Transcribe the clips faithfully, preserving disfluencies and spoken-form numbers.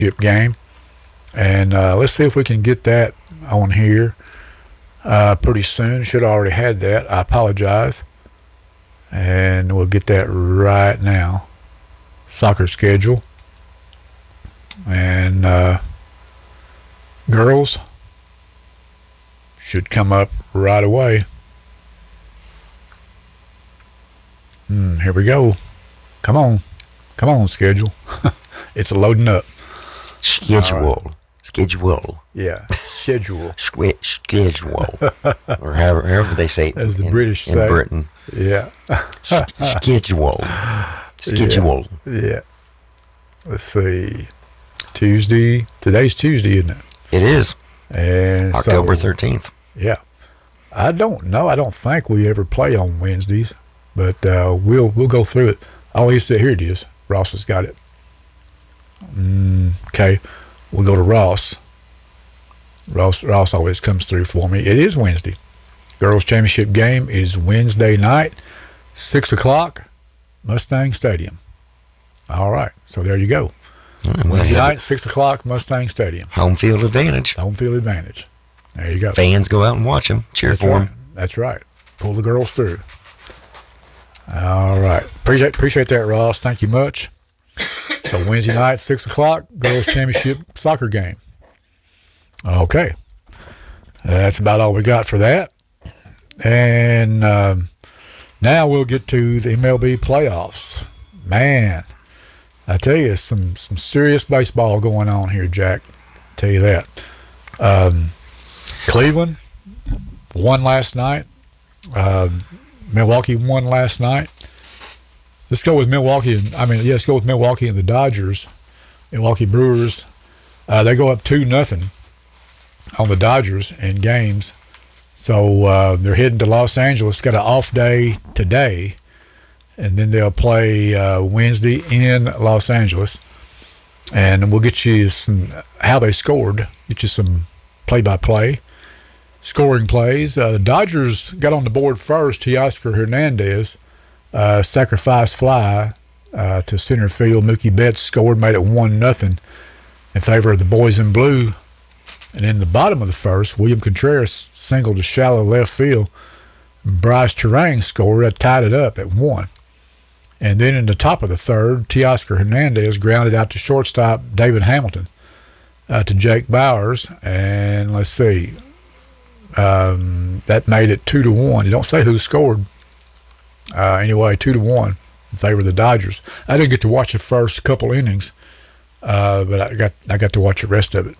game. And uh, let's see if we can get that on here uh, pretty soon. Should have already had that. I apologize. And we'll get that right now. Soccer schedule. And uh, girls should come up right away. Hmm, here we go. Come on. Come on, schedule. It's loading up. Schedule. Right. Schedule. Yeah, schedule. Squ- schedule. Or however, however they say it. As the in, British in say. Britain. Yeah. S- schedule. Schedule. Yeah. yeah. Let's see. Tuesday. Today's Tuesday, isn't it? It is. And October so, thirteenth. Yeah. I don't know. I don't think we ever play on Wednesdays, but uh, we'll we'll go through it. Oh, he said, here it is. Ross has got it. Mm, okay. We'll go to Ross. Ross Ross always comes through for me. It is Wednesday. Girls Championship game is Wednesday night, six o'clock, Mustang Stadium. All right. So there you go. Mm, Wednesday night, six o'clock, Mustang Stadium. Home field advantage. Home field advantage. There you go. Fans go out and watch them. Cheer That's for right. them. That's right. Pull the girls through. All right. Appreciate appreciate that, Ross. Thank you much. So Wednesday night, six o'clock, girls championship soccer game. Okay. That's about all we got for that. And um, now we'll get to the M L B playoffs. Man, I tell you, some some serious baseball going on here, Jack. I'll tell you that. Um, Cleveland won last night. Uh, Milwaukee won last night. Let's go with Milwaukee. And, I mean, yeah, let's go with Milwaukee and the Dodgers. Milwaukee Brewers. Uh, they go up two nothing on the Dodgers in games. So uh, they're heading to Los Angeles. Got an off day today, and then they'll play uh, Wednesday in Los Angeles. And we'll get you some how they scored. Get you some play-by-play scoring plays. Uh, the Dodgers got on the board first. Teoscar Hernandez, uh, sacrifice fly uh, to center field. Mookie Betts scored, made it one nothing in favor of the boys in blue. And in the bottom of the first, William Contreras singled to shallow left field. Bryce Terang scored. That tied it up at one. And then in the top of the third, Teoscar Hernandez grounded out to shortstop David Hamilton uh, to Jake Bowers. And let's see, um, that made it two to one. You don't say who scored. Uh, anyway, two to one in favor of the Dodgers. I didn't get to watch the first couple innings, uh, but I got I got to watch the rest of it.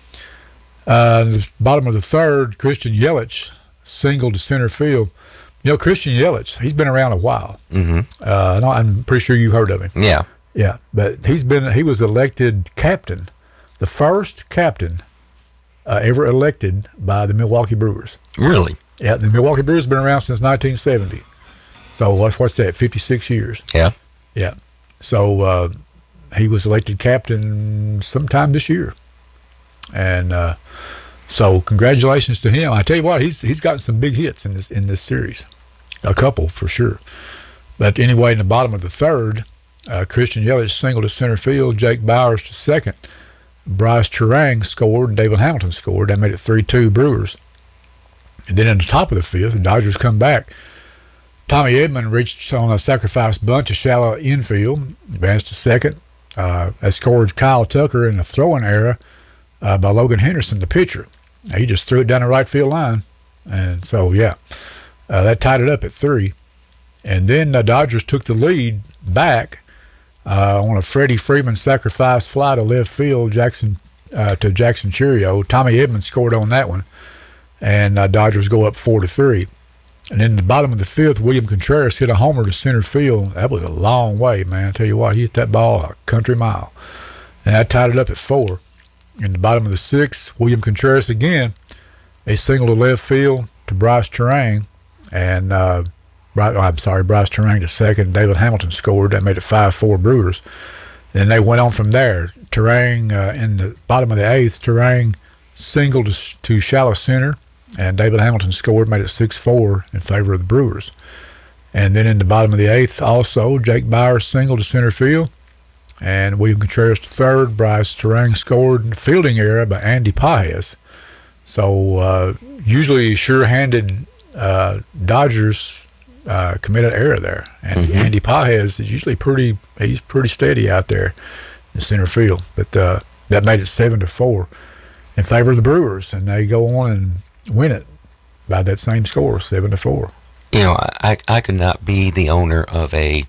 Uh, the bottom of the third, Christian Yelich singled to center field. You know, Christian Yelich, he's been around a while. Mm-hmm. Uh, no, I'm pretty sure you've heard of him. Yeah. Yeah, but he's been he was elected captain, the first captain uh, ever elected by the Milwaukee Brewers. Really? Yeah, the Milwaukee Brewers have been around since nineteen seventy. So what's what's that? fifty-six years. Yeah. Yeah. So uh, he was elected captain sometime this year, and uh, so congratulations to him. I tell you what, he's he's gotten some big hits in this in this series, a couple for sure. But anyway, in the bottom of the third, uh, Christian Yelich singled to center field, Jake Bowers to second, Bryce Terang scored, David Hamilton scored. That made it three two Brewers. And then in the top of the fifth, the Dodgers come back. Tommy Edman reached on a sacrifice bunt to shallow infield, advanced to second. Uh, that scored Kyle Tucker in a throwing error uh, by Logan Henderson, the pitcher. He just threw it down the right field line. And so, yeah, uh, that tied it up at three. And then the Dodgers took the lead back uh, on a Freddie Freeman sacrifice fly to left field Jackson uh, to Jackson Cheerio. Tommy Edman scored on that one. And uh, Dodgers go up four to three. And in the bottom of the fifth, William Contreras hit a homer to center field. That was a long way, man. I tell you what, he hit that ball a country mile. And that tied it up at four. In the bottom of the sixth, William Contreras again, a single to left field to Bryce Terang. And, uh, Bryce, oh, I'm sorry, Bryce Terang to second. David Hamilton scored. That made it five four Brewers. Then they went on from there. Terang, uh, in the bottom of the eighth, Terang singled to, to shallow center. And David Hamilton scored, made it six four in favor of the Brewers. And then in the bottom of the eighth, also, Jake Bowers singled to center field. and William Contreras to third. Bryce Terang scored in the fielding error by Andy Pages. So uh, usually sure-handed uh, Dodgers uh, commit an error there, and mm-hmm. Andy Pages is usually pretty. He's pretty steady out there in center field, but uh, that made it seven to four in favor of the Brewers, and they go on and win it by that same score, seven to four. You know, I I could not be the owner of a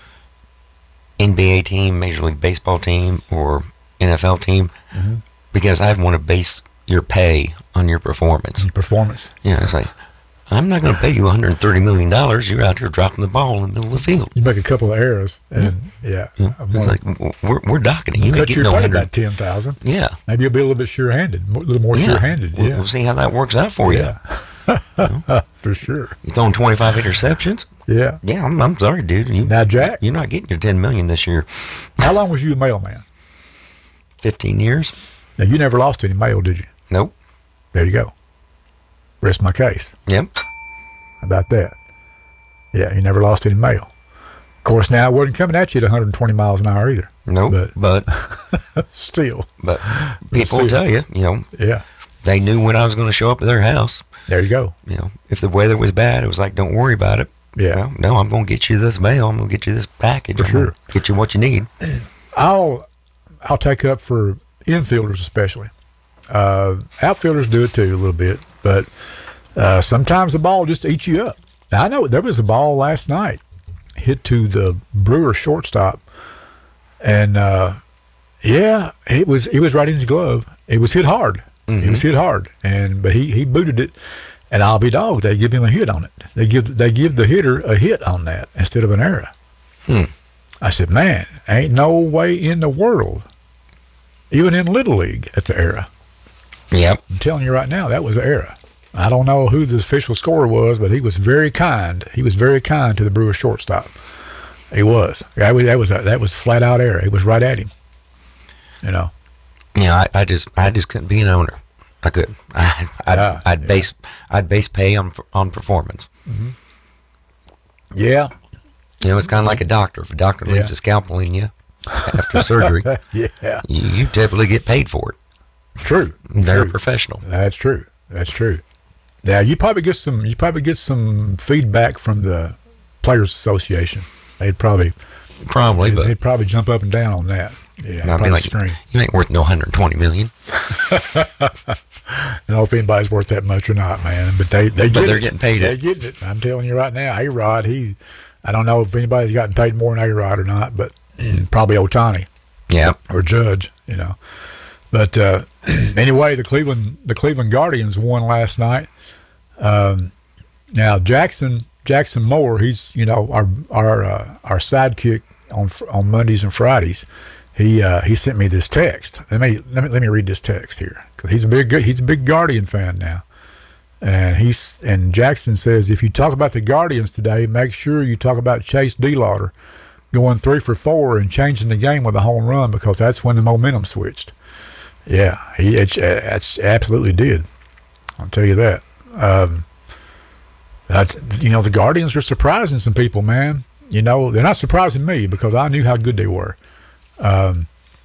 N B A team, Major League Baseball team, or N F L team mm-hmm. because I want to base your pay on your performance. Your performance. Yeah, it's like, I'm not going to pay you one hundred thirty million dollars. You're out here dropping the ball in the middle of the field. You make a couple of errors, and yeah, yeah. yeah. It's like we're we're docketing. You cut ain't your getting no pay hundred. about ten thousand. Yeah, maybe you'll be a little bit sure-handed, a little more yeah. sure-handed. We'll, yeah, we'll see how that works out for yeah. you. you know? For sure. You throwing twenty-five interceptions? Yeah. Yeah, I'm, I'm sorry, dude. You, now, Jack, you're not getting your ten million this year. How long was you a mailman? Fifteen years. Now you never lost any mail, did you? Nope. There you go. Rest my case. Yep. How about that? Yeah, you never lost any mail. Of course, now it wasn't coming at you at one hundred twenty miles an hour either. Nope. But, but still. But people still. will tell you, you know. Yeah. They knew when I was going to show up at their house. There you go. You know, if the weather was bad, it was like, don't worry about it. Yeah. Well, no, I'm going to get you this mail. I'm going to get you this package. For I'm sure. Get you what you need. I'll I'll take up for infielders especially. Uh, outfielders do it too a little bit, but uh, sometimes the ball just eats you up. Now, I know there was a ball last night hit to the Brewer shortstop, and uh, yeah, it was it was right in his glove. It was hit hard. Mm-hmm. It was hit hard, and but he, he booted it, and I'll be dogged. They give him a hit on it. They give they give the hitter a hit on that instead of an error. Hmm. I said, man, ain't no way in the world, even in Little League, that's an error. Yep. I'm telling you right now, that was an error. I don't know who the official scorer was, but he was very kind. He was very kind to the Brewers shortstop. He was. That was that was, a, that was flat out error. It was right at him. You know. Yeah, I, I just I just couldn't be an owner. I couldn't. I, I'd, yeah, I'd yeah. base I'd base pay on on performance. Mm-hmm. Yeah. You know, it's kind of like a doctor. If a doctor leaves yeah. a scalpel in you after surgery, yeah, you, you typically get paid for it. True. They're true. a professional. That's true. That's true. Now you probably get some. You probably get some feedback from the Players Association. They'd probably probably, they'd, but they'd probably jump up and down on that. Yeah, I'd probably be like, scream. You ain't worth no one hundred twenty million. I don't know if anybody's worth that much or not, man. But they they but get they're it. getting paid. They're it. getting it. I'm telling you right now, A-Rod. He, I don't know if anybody's gotten paid more than A-Rod or not, but probably Ohtani. Yeah. Or Judge. You know. But uh, anyway, the Cleveland the Cleveland Guardians won last night. Um, now Jackson Jackson Moore, he's you know our our uh, our sidekick on on Mondays and Fridays. He uh, he sent me this text. Let me let me let me read this text here because he's a big he's a big Guardian fan now, and he's and Jackson says if you talk about the Guardians today, make sure you talk about Chase DeLauder going three for four and changing the game with a home run because that's when the momentum switched. Yeah, he it, it's absolutely did. I'll tell you that. Um, that. You know, the Guardians are surprising some people, man. You know, they're not surprising me because I knew how good they were. Um,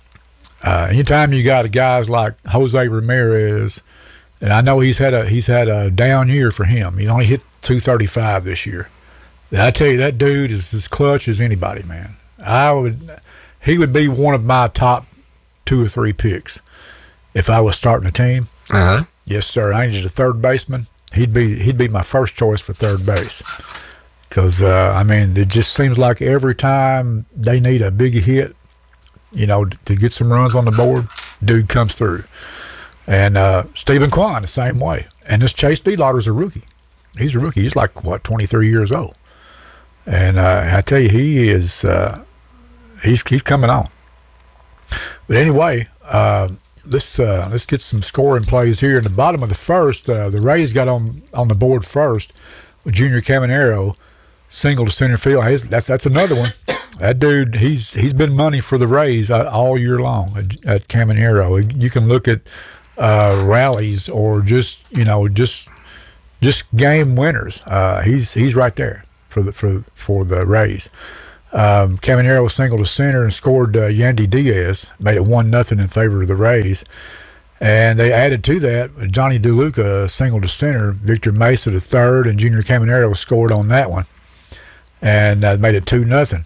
uh, anytime you got guys like Jose Ramirez, and I know he's had a he's had a down year for him. He only hit two thirty-five this year. I tell you, that dude is as clutch as anybody, man. I would, he would be one of my top two or three picks if I was starting a team. Uh huh. Yes, sir. I needed a third baseman. He'd be he'd be my first choice for third base. Because uh, I mean, it just seems like every time they need a big hit, you know, to get some runs on the board, dude comes through. And uh, Stephen Kwan the same way. And this Chase DeLauder's a rookie. He's a rookie. He's like what twenty-three years old. And uh, I tell you, he is uh, he's he's coming on. But anyway, uh, let's uh, let's get some scoring plays here. In the bottom of the first, uh, the Rays got on on the board first with Junior Caminero, single to center field. He's, that's that's another one. That dude, he's he's been money for the Rays all year long at, at Caminero. You can look at uh, rallies or just you know just just game winners. Uh, he's he's right there for the for for the Rays. Um, Caminero singled to center and scored uh, Yandy Diaz, made it one nothing in favor of the Rays. And they added to that, Johnny DeLuca singled to center, Victor Mesa to third, and Junior Caminero scored on that one, and uh, made it two nothing.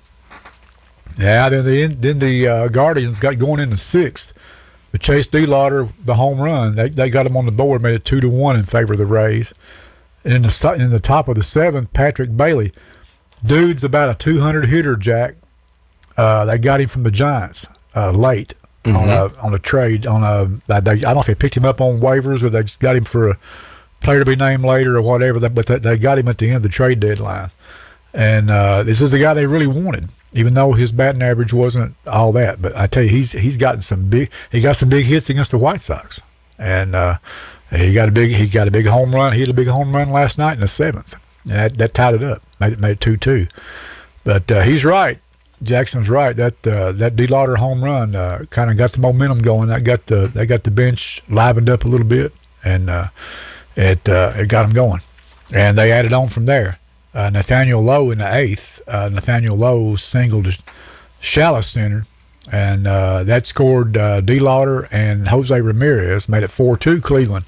Yeah, then the then the uh, Guardians got going in the sixth. The Chase DeLauder, the home run, they they got him on the board, made it two to one in favor of the Rays. And in the in the top of the seventh, Patrick Bailey, dude's about a two hundred hitter, Jack. Uh, they got him from the Giants uh, late mm-hmm. on a on a trade on a. They, I don't know if they picked him up on waivers or they just got him for a player to be named later or whatever. But they, they got him at the end of the trade deadline, and uh, this is the guy they really wanted. Even though his batting average wasn't all that, but I tell you, he's he's gotten some big he got some big hits against the White Sox, and uh, he got a big he got a big home run. He had a big home run last night in the seventh, and that, that tied it up, made it made it two two. But uh, he's right, Jackson's right. That uh, that DeLauder home run uh, kind of got the momentum going. That got the they got the bench livened up a little bit, and uh, it uh, it got them going, and they added on from there. Uh, Nathaniel Lowe in the eighth. Uh, Nathaniel Lowe singled to shallow center, and uh, that scored uh, DeLauder and Jose Ramirez, made it four two Cleveland.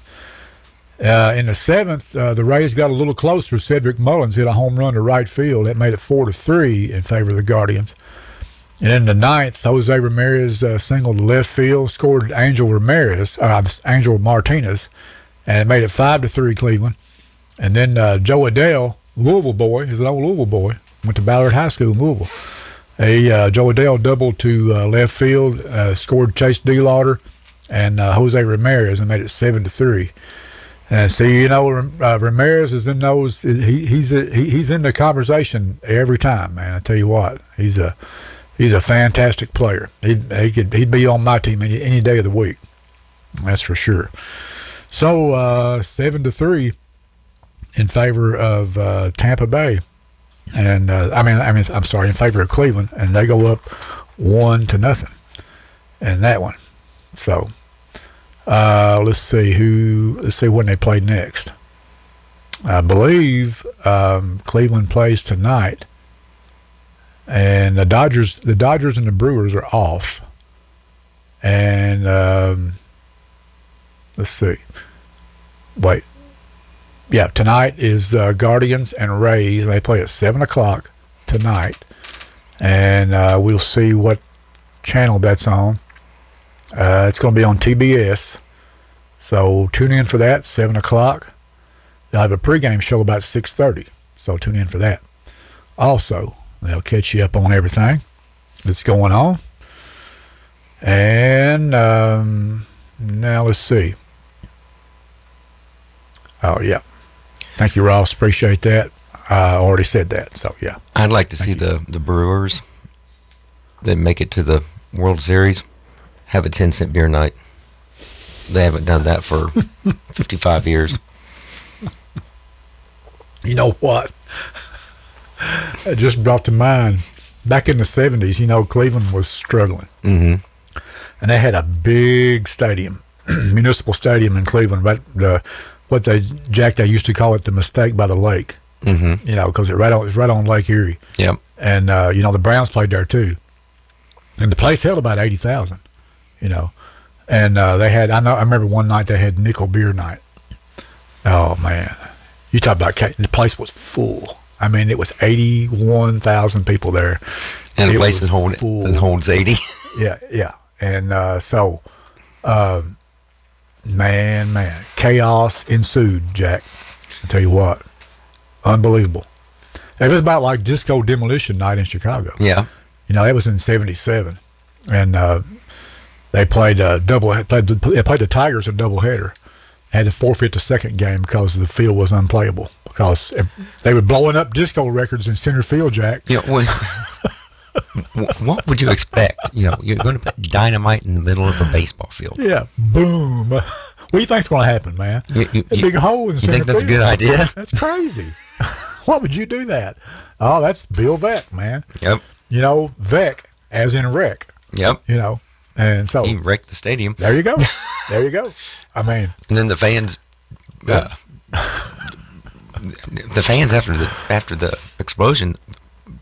Uh, in the seventh, uh, the Rays got a little closer. Cedric Mullins hit a home run to right field. That made it four to three in favor of the Guardians. And in the ninth, Jose Ramirez uh, singled to left field, scored Angel Ramirez, uh, Angel Martinez, and it made it five to three Cleveland. And then uh, Joe Adele, Louisville boy, he's an old Louisville boy, went to Ballard High School in Louisville. He, uh, Joe Adele doubled to uh, left field, uh, scored Chase DeLauder and uh, Jose Ramirez, and made it seven to three. And see, you know, uh, Ramirez is in those. He, he's a, he, he's in the conversation every time, man. I tell you what, he's a he's a fantastic player. He'd he could he'd be on my team any any day of the week. That's for sure. So uh, seven to three. In favor of uh, Tampa Bay, and uh, I mean, I mean, I'm sorry, in favor of Cleveland, and they go up one to nothing in that one. So uh, let's see who. Let's see when they play next. I believe um, Cleveland plays tonight, and the Dodgers, the Dodgers and the Brewers are off, and um, let's see. Wait. Yeah, tonight is uh, Guardians and Rays. They play at seven o'clock tonight, and uh, we'll see what channel that's on. Uh, it's going to be on T B S, so tune in for that, seven o'clock. They'll have a pregame show about six thirty, so tune in for that. Also, they'll catch you up on everything that's going on. And um, now let's see. Oh, yeah. Thank you, Ross. Appreciate that. I already said that, so yeah. I'd like to Thank see you. the, the Brewers that make it to the World Series have a ten cent beer night. They haven't done that for fifty-five years. You know what? It just brought to mind, back in the seventies, you know, Cleveland was struggling. Mm-hmm. And they had a big stadium, municipal stadium in Cleveland, right? The what they Jack they used to call it the Mistake by the Lake. Mm-hmm. You know, because it right on it's right on Lake Erie. Yep. And uh, you know the Browns played there too, and the place held about eighty thousand. You know, and uh, they had I know I remember one night they had nickel beer night. Oh man, you talk about the place was full. I mean, it was eighty-one thousand people there, and a it place that hold, that holds eighty. Yeah, yeah, and uh, so. Um, Man, man, chaos ensued, Jack. I tell you what, unbelievable. It was about like Disco Demolition Night in Chicago. Yeah, you know, that was in seventy-seven, and uh, they played a double. Played, they played the Tigers a doubleheader. Had to forfeit the second game because the field was unplayable because they were blowing up disco records in center field, Jack. Yeah. You know, what would you expect? You know, you're going to put dynamite in the middle of a baseball field. Yeah, boom. What do you think's going to happen, man? You, you, a big you, hole in the you center think that's field. a good idea? That's crazy. Why would you do that? Oh, that's Bill Veeck, man. Yep. You know, Veeck, as in wreck. Yep. You know, and so he wrecked the stadium. There you go. There you go. I mean, and then the fans. Uh, the fans after the after the explosion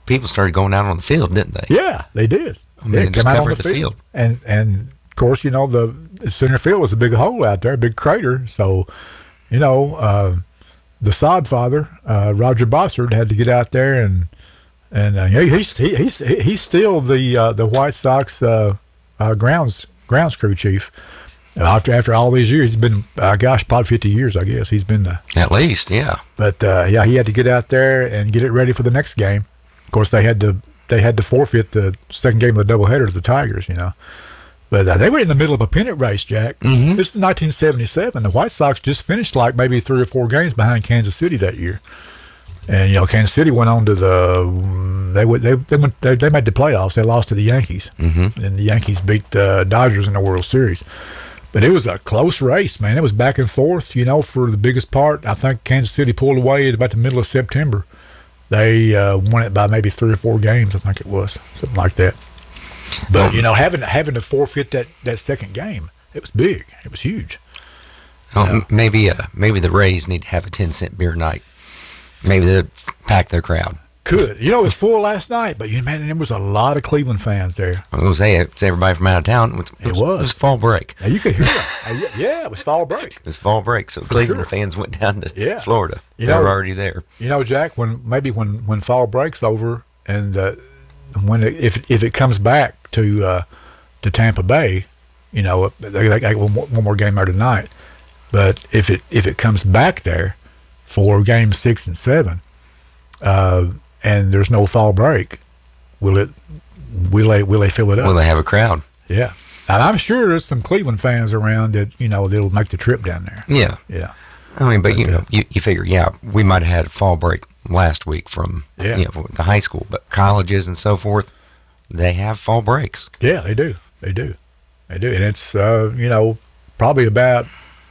people started going out on the field, didn't they? Yeah, they did. I mean, they they just come out on covered the the field. field. And, and, of course, you know, the, the center field was a big hole out there, a big crater. So, you know, uh, the sod father, uh, Roger Bossard, had to get out there and and uh, he, he's he, he's he's still the uh, the White Sox uh, uh, grounds grounds crew chief. Uh, after after all these years, he's been uh, gosh, probably fifty years, I guess. He's been the At least, yeah. but uh, yeah, he had to get out there and get it ready for the next game. Of course, they had to they had to forfeit the second game of the doubleheader to the Tigers, you know. But uh, they were in the middle of a pennant race, Jack. Mm-hmm. This is nineteen seventy-seven. The White Sox just finished like maybe three or four games behind Kansas City that year. And, you know, Kansas City went on to the they went, they they, went, they, they made the playoffs. They lost to the Yankees. Mm-hmm. And the Yankees beat the Dodgers in the World Series. But it was a close race, man. It was back and forth, you know, for the biggest part. I think Kansas City pulled away at about the middle of September. They uh, won it by maybe three or four games, I think it was, something like that. But, you know, having having to forfeit that, that second game, it was big. It was huge. Oh, Yeah. m- maybe uh, maybe the Rays need to have a ten cent beer night. Maybe they'll pack their crowd. Could. You know, it was full last night, but, you man, there was a lot of Cleveland fans there. I was going to say, it's everybody from out of town. It was, It was. It was fall break. Now, you could hear it. Uh, yeah, yeah, it was fall break. It was fall break, so Cleveland sure. fans went down to Yeah. Florida. You they know- were already there. You know, Jack, when maybe when, when fall breaks over and uh, when it, if if it comes back to uh, to Tampa Bay, you know, they, they got one more, one more game there tonight. But if it if it comes back there for game six and seven, uh, and there's no fall break, will it will they will they fill it up? Well, they have a crowd. Yeah, and I'm sure there's some Cleveland fans around that you know that'll make the trip down there. Yeah. Yeah. I mean, but, you But, know, uh, you, you figure, yeah, we might have had fall break last week from Yeah. you know, the high school, but colleges and so forth, they have fall breaks. Yeah, they do. They do. They do. And it's, uh, you know, probably about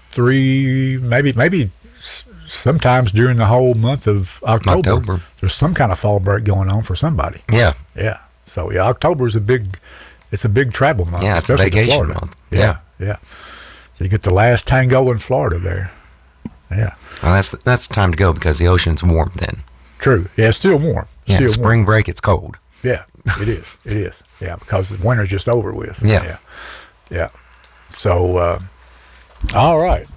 three, maybe, maybe s- sometimes during the whole month of October, October. there's some kind of fall break going on for somebody. Yeah. Yeah. So, yeah, October is a big, it's a big travel month. Yeah, it's a especially to vacation Florida. month. Yeah. Yeah. Yeah. So you get the last tango in Florida there. Yeah. Well, that's that's the time to go because the ocean's warm then. True. Yeah, it's still warm. Yeah, Still spring warm. break, it's cold. Yeah, it is. It is. Yeah, because the winter's just over with. Yeah. Yeah. Yeah. So, uh, all right.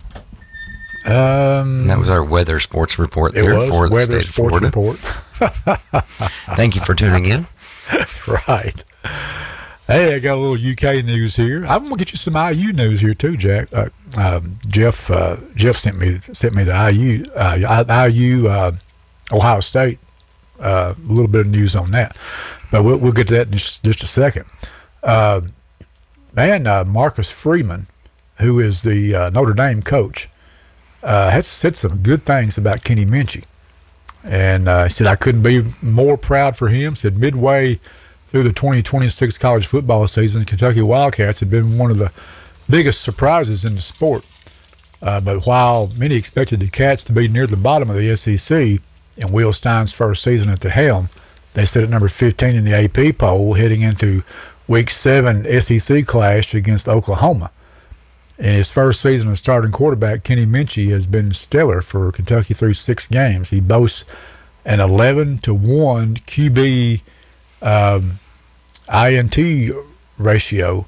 Um, And that was our weather sports report it there was for the weather state of sports Florida. report. Thank you for tuning in. Right. Hey, I got a little U K news here. I'm gonna get you some I U news here too, Jack. Uh, um, Jeff uh, Jeff sent me sent me the I U uh, I U uh, Ohio State. Uh, a little bit of news on that, but we'll, we'll get to that in just, just a second. Uh, man, uh, Marcus Freeman, who is the uh, Notre Dame coach, uh, has said some good things about Kenny Minchie. And uh, he said, I couldn't be more proud for him. Said midway through the twenty twenty-six college football season, Kentucky Wildcats had been one of the biggest surprises in the sport. Uh, but while many expected the Cats to be near the bottom of the S E C in Will Stein's first season at the helm, they sit at number fifteen in the A P poll heading into week seven S E C clash against Oklahoma. In his first season as starting quarterback, Kenny Minchie has been stellar for Kentucky through six games. He boasts an eleven to one Q B um, I N T ratio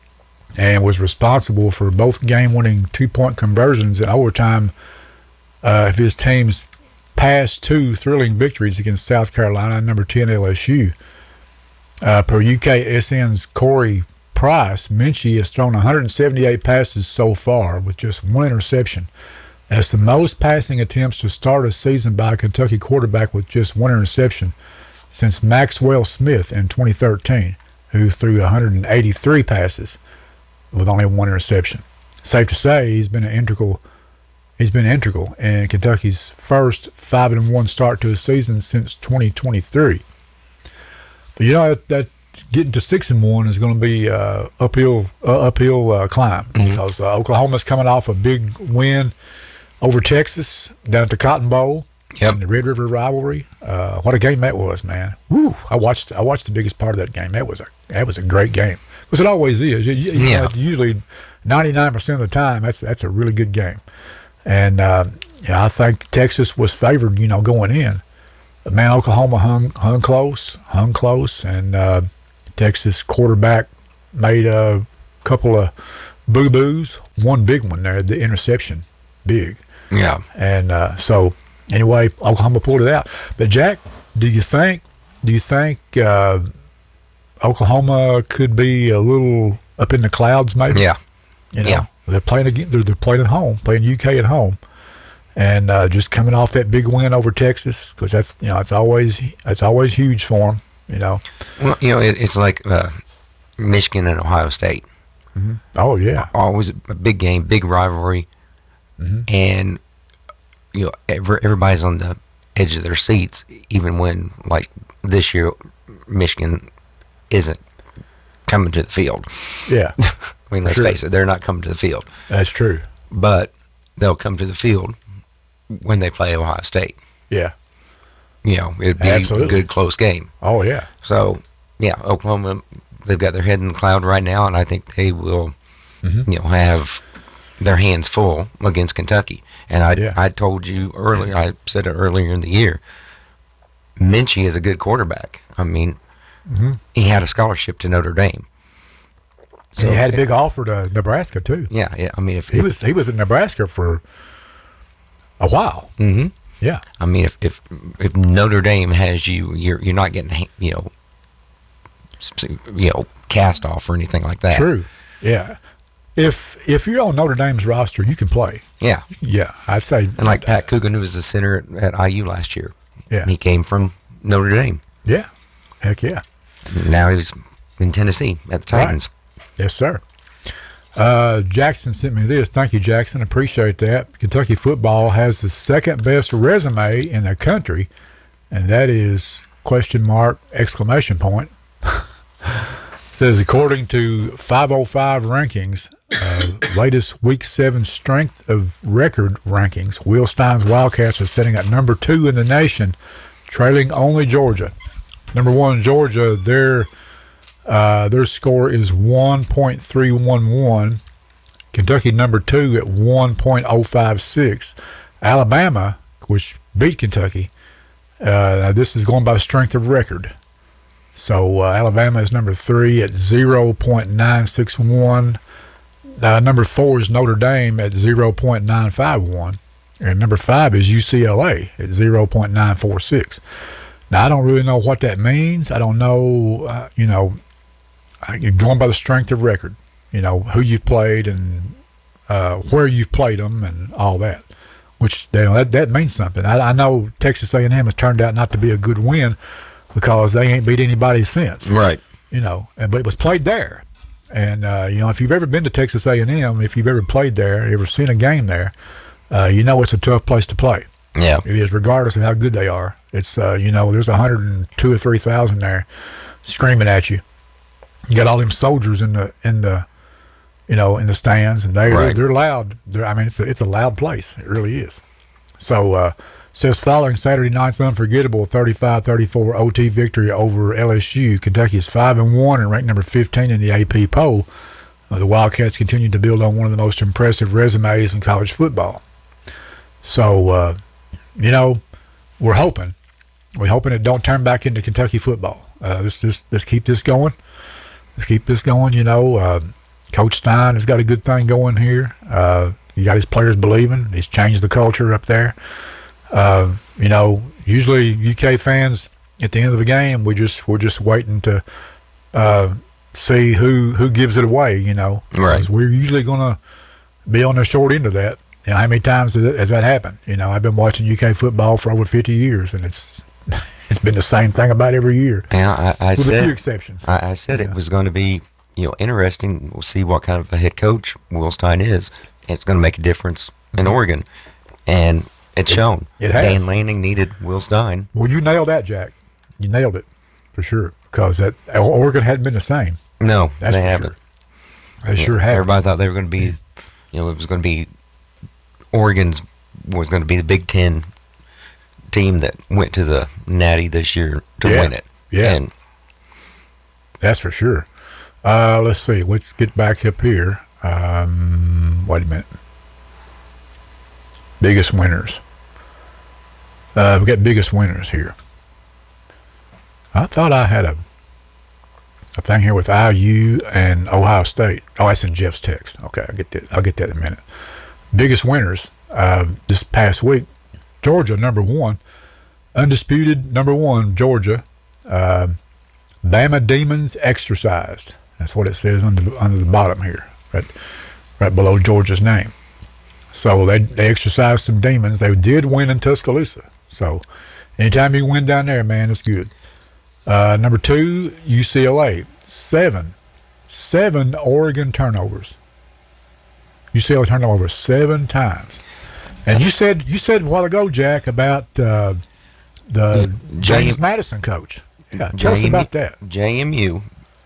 and was responsible for both game-winning two-point conversions in overtime uh, of his team's past two thrilling victories against South Carolina and number ten L S U. Uh, per U K S N's Corey Price, Minchie has thrown one hundred seventy-eight passes so far with just one interception. That's the most passing attempts to start a season by a Kentucky quarterback with just one interception since Maxwell Smith in twenty thirteen, who threw one hundred eighty-three passes with only one interception. Safe to say he's been an integral he's been integral in Kentucky's first five and one start to a season since twenty twenty-three. But you know that, that getting to six and one is going to be uh, uphill uh, uphill uh, climb Mm-hmm. because uh, Oklahoma's coming off a big win over Texas down at the Cotton Bowl. Yep. In the Red River rivalry. Uh, what a game that was, man! Woo! I watched. I watched the biggest part of that game. That was a that was a great game because it always is. You, you Yeah. know, usually, ninety-nine percent of the time, that's that's a really good game. And uh, yeah, I think Texas was favored, you know, going in. man, Oklahoma hung hung close, hung close, and uh, Texas quarterback made a couple of boo boos. One big one there, the interception, big. Yeah. And uh, so anyway, Oklahoma pulled it out. But Jack, do you think? Do you think uh, Oklahoma could be a little up in the clouds, maybe? Yeah. You know, Yeah. they're playing again. They're, they're playing at home, playing U K at home, and uh, just coming off that big win over Texas, because that's you know it's always it's always huge for them. You know. Well, you know, it, it's like uh, Michigan and Ohio State. Mm-hmm. Oh yeah. Always a big game, big rivalry, Mm-hmm. and you know every, everybody's on the edge of their seats, even when like this year, Michigan isn't coming to the field. Yeah. I mean, let's Sure. face it, they're not coming to the field, That's true. but they'll come to the field when they play Ohio State. Yeah. You know, it'd be Absolutely. a good close game. Oh yeah. So, yeah, Oklahoma, they've got their head in the cloud right now, and I think they will, Mm-hmm. you know, have their hands full against Kentucky. And I, Yeah. I told you earlier, I said it earlier in the year, Minchie is a good quarterback. I mean, Mm-hmm. he had a scholarship to Notre Dame. So he had a big offer to Nebraska too. Yeah, yeah. I mean, if He was he was in Nebraska for a while. hmm Yeah. I mean, if, if if Notre Dame has you, you're you're not getting you know, s- you know, cast off or anything like that. True. Yeah. If if you're on Notre Dame's roster, you can play. Yeah, Yeah, I'd say. and like Pat Coogan, who was the center at I U last year. Yeah. He came from Notre Dame. Yeah. Heck yeah. Now he's in Tennessee at the Right. Titans. Yes, sir. Uh, Jackson sent me this. Thank you, Jackson. Appreciate that. Kentucky football has the second best resume in the country, and that is question mark exclamation point. Says according to five oh five rankings, uh, latest week seven strength of record rankings, Will Stein's Wildcats are sitting at number two in the nation, trailing only Georgia. Number one, Georgia, their uh, their score is one point three one one. Kentucky number two at one point oh five six. Alabama, which beat Kentucky, uh, this is going by strength of record. So uh, Alabama is number three at zero point nine six one. Uh, number four is Notre Dame at zero point nine five one. And number five is U C L A at zero point nine four six. Now, I don't really know what that means. I don't know, uh, you know, you're going by the strength of record, you know, who you've played and uh, where you've played them and all that, which you know, that, that means something. I, I know Texas A and M has turned out not to be a good win because they ain't beat anybody since, Right. you know, and, but it was played there. And, uh, you know, if you've ever been to Texas A and M, if you've ever played there, ever seen a game there, uh, you know it's a tough place to play. Yeah. It is, regardless of how good they are. It's uh, you know, there's a hundred and two or three thousand there, screaming at you. You got all them soldiers in the in the, you know, in the stands, and they Right. they're loud. They're, I mean, it's a it's a loud place. It really is. So uh, says following Saturday night's unforgettable thirty-five thirty-four O T victory over L S U, Kentucky is five and one and ranked number fifteen in the A P poll. Uh, the Wildcats continue to build on one of the most impressive resumes in college football. So, uh, you know, we're hoping, we're hoping it don't turn back into Kentucky football. Uh, let's just let's keep this going. Let's keep this going. You know, uh, Coach Stein has got a good thing going here. Uh, he got his players believing. He's changed the culture up there. Uh, you know, usually U K fans at the end of the game, we just we're just waiting to uh, see who who gives it away. You know, Right. 'Cause we're usually gonna be on the short end of that. And how many times has that, has that happened? You know, I've been watching U K football for over fifty years, and it's it's been the same thing about every year, And I, I with said a few exceptions. I, I said Yeah. it was going to be, you know, interesting. We'll see what kind of a head coach Will Stein is. It's going to make a difference in Oregon, and it's shown. it has. Dan Lanning needed Will Stein. Well, you nailed that, Jack. You nailed it for sure, because that Oregon hadn't been the same. No, That's they for haven't. sure. They Yeah, sure have. Everybody thought they were going to be, you know, it was going to be Oregon's was going to be the Big Ten team that went to the Natty this year to Yeah. win it. Yeah. And That's for sure. Uh, let's see. Let's get back up here. Um, wait a minute. Biggest winners. Uh, we got biggest winners here. I thought I had a a thing here with I U and Ohio State. Oh, that's in Jeff's text. Okay, I'll get that. I'll get that in a minute. Biggest winners uh, this past week: Georgia, number one, undisputed number one. Georgia, uh, Bama Demons exercised. That's what it says under under the bottom here, right, right below Georgia's name. So they they exercised some demons. They did win in Tuscaloosa. So anytime you win down there, man, it's good. Uh, number two, U C L A, seven, seven Oregon turnovers. U C L A turned over seven times. And you said you said a while ago, Jack, about uh, the James Madison coach. Yeah, tell us about that. J M U.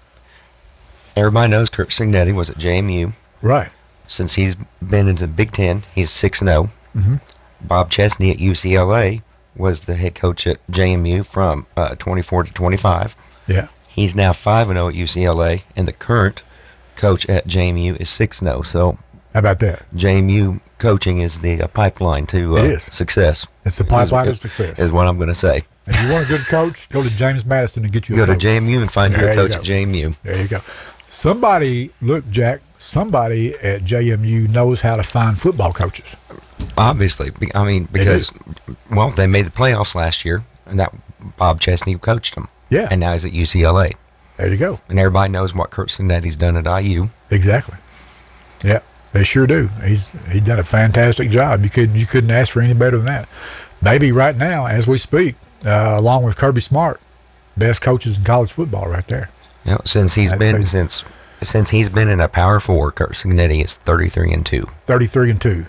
Everybody knows Kurt Cignetti was at J M U. Right. Since he's been into the Big Ten, he's six and zero. Mm-hmm. Bob Chesney at U C L A was the head coach at J M U from uh, twenty-four to twenty-five. Yeah. He's now five and zero at U C L A, and the current coach at J M U is six and zero. So, how about that? J M U coaching is the uh, pipeline to uh, It is. success. It's the pipeline is, of success. Is what I'm going to say. If you want a good coach, go to James Madison and get you Go a to coach. J M U and find There your you coach go. at J M U. There you go. Somebody, look, Jack, somebody at J M U knows how to find football coaches. Obviously, be- I mean, because, well, they made the playoffs last year, and that Bob Chesney coached them. Yeah. And now he's at U C L A. There you go. And everybody knows what Kurt Cignetti's done at I U. Exactly. Yeah, they sure do. He's he's done a fantastic job. You could you couldn't ask for any better than that. Maybe right now, as we speak, uh, along with Kirby Smart, best coaches in college football right there. You know, since he's I'd been say- since since he's been in a Power Four, Kurt Cignetti is thirty-three and two. Thirty-three and two.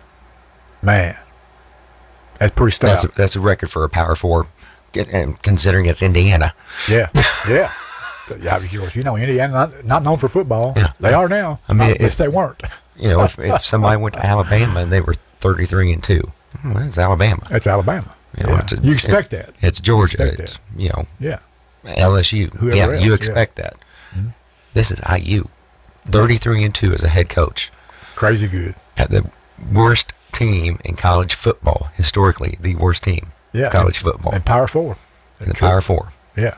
Man, that's pretty stout. That's a, that's a record for a Power Four, get- and considering it's Indiana. Yeah, yeah. But yeah, of course, you know, Indiana not, not known for football. Yeah. They are now. I mean, Not- if- if they weren't, You know, if, if somebody went to Alabama and they were thirty-three and two, well, it's Alabama. that's Alabama. You know, Yeah. it's a- you expect that. It's Georgia. Expect It's you know Yeah. L S U. Whoever yeah, else, you yeah. expect that. Mhm. This is I U, thirty-three and two as a head coach Crazy good. at the worst team in college football historically, the worst team Yeah. in college and, football And Power Four. in the Power Four. Yeah.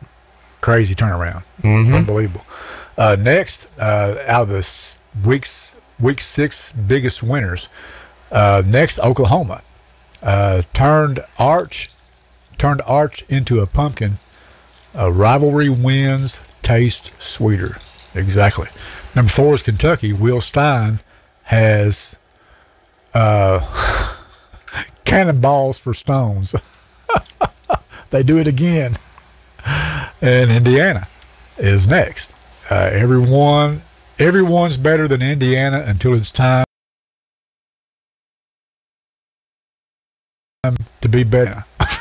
Crazy turnaround. Mm-hmm. Unbelievable. Uh, next, uh, out of the s- week's week six biggest winners, uh, next Oklahoma uh, turned Arch turned Arch into a pumpkin. Uh, rivalry wins taste sweeter. Exactly. Number four is Kentucky. Will Stein has uh, cannonballs for stones. They do it again. And Indiana is next. Uh, everyone, everyone's better than Indiana until it's time to be better.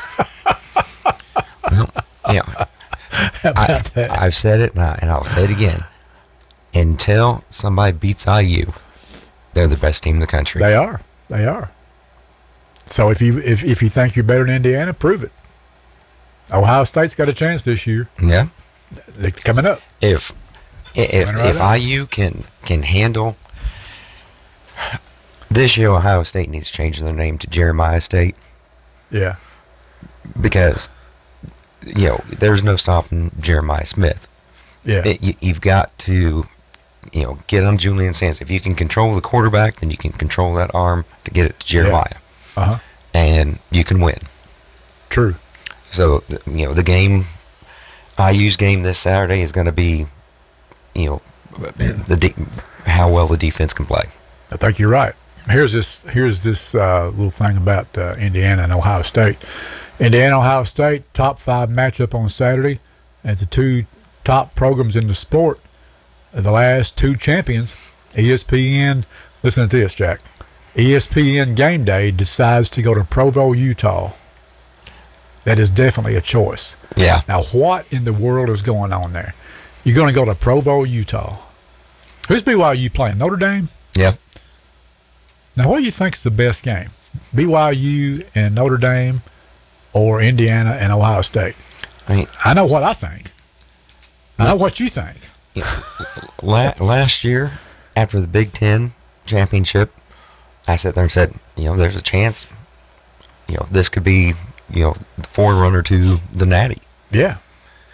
Well, yeah, How about I, that? I've said it and, I, and I'll say it again. Until somebody beats I U, they're the best team in the country. They are. They are. So if you if, if you think you're better than Indiana, prove it. Ohio State's got a chance this year. yeah. They're coming up. If if Coming right if up. I U can can handle this year, Ohio State needs to change their name to Jeremiah State Yeah. because you know there's no stopping Jeremiah Smith. Yeah. It, you, you've got to you know get on Julian Sands. If you can control the quarterback, then you can control that arm to get it to Jeremiah, Uh-huh. and you can win. True. So th- you know the game, I U's game this Saturday is going to be, you know, the de- how well the defense can play. I think you're right. Here's this. Here's this uh, little thing about uh, Indiana and Ohio State. Indiana, Ohio State, top five matchup on Saturday. It's the two top programs in the sport. The last two champions, E S P N. Listen to this, Jack. E S P N Game Day decides to go to Provo, Utah. That is definitely a choice. Yeah. Now, what in the world is going on there? You're going to go to Provo, Utah. Who's B Y U playing? Notre Dame? Yeah. Now, what do you think is the best game? B Y U and Notre Dame or Indiana and Ohio State? I mean, I know what I think. I know what you think. you know, la- last year after the Big Ten championship, I sat there and said, you know, there's a chance, you know, this could be, you know, the forerunner to the Natty. Yeah.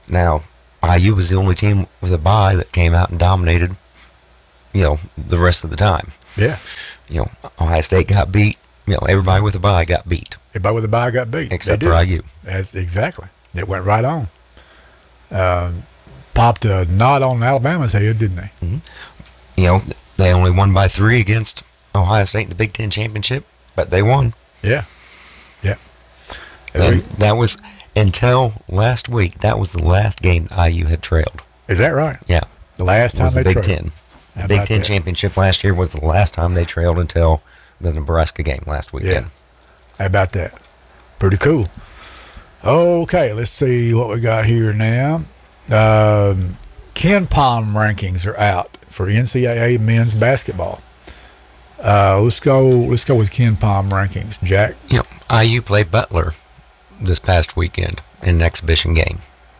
Now, I U was the only team with a bye that came out and dominated, you know, the rest of the time. Yeah. You know, Ohio State got beat. You know, everybody with a bye got beat. Everybody with a bye got beat. Except for I U. That's exactly. It went right on. Um, popped a knot on Alabama's head, didn't they? Mm-hmm. You know, they only won by three against Ohio State in the Big Ten Championship, but they won. Yeah. Yeah. And that was, until last week, that was the last game I U had trailed. Is that right? Yeah. The last time was the they Big trailed. Ten. The Big Ten that? Championship last year was the last time they trailed until the Nebraska game last weekend. Yeah. How about that? Pretty cool. Okay, let's see what we got here now. Um, Ken Palm rankings are out for N C double A men's basketball. Uh, let's go. Let's go with Ken Palm rankings, Jack. You know, I U played Butler this past weekend in an exhibition game.